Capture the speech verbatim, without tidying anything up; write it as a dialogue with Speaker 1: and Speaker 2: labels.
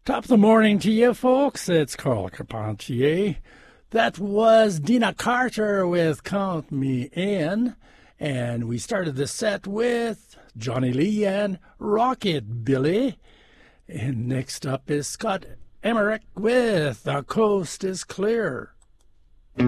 Speaker 1: Top of the morning to you, folks. It's Carl Carpentier. That was Dina Carter with Count Me In. And we started the set with Johnny Lee and Rocket Billy. And next up is Scott Emmerich with The Coast is Clear.